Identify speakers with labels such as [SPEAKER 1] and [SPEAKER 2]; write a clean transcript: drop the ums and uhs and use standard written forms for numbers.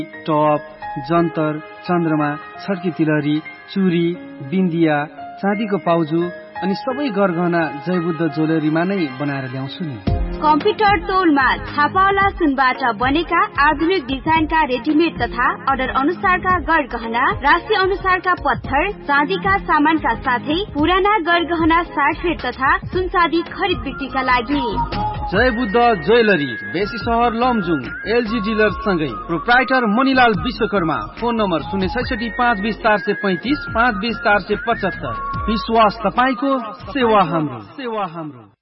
[SPEAKER 1] Top, जन्तर, चन्द्रमा, छड्की तिलहरी, चुरी, बिन्दिया, चाँदीको पाउजु अनि सबै गरगहना जयबुद्ध ज्वेलरीमा नै बनाएर ल्याउँछु नि।
[SPEAKER 2] कम्प्युटर तौलमा छापावाला सुनबाट बनेका आधुनिक डिजाइनका रेडिमेड तथा अर्डर अनुसारका गरगहना, राशि अनुसारका पत्थर, चाँदीका सामानका साथै पुराना गरगहना साटफेट तथा सुनचाँदी खरिद बिक्रीका लागि
[SPEAKER 1] जयबुद्ध ज्वेलरी, बेसी सहर लमजुङ, एलजी डिलर सँगै proprietor Manilal Vishwakarma. Phone number 066 520 435 520 475। विश्वास तपाईको, सेवा हाम्रो।